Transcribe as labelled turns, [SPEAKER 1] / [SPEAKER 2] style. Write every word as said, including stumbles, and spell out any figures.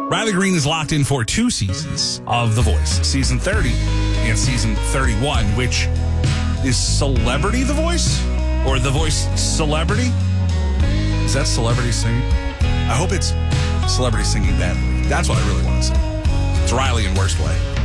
[SPEAKER 1] Riley Green is locked in for two seasons of The Voice, season thirty and season thirty-one, which is Celebrity The Voice or The Voice Celebrity? Is that celebrity singing? I hope it's celebrity singing badly. That's what I really want to say. It's Riley in Worst Way.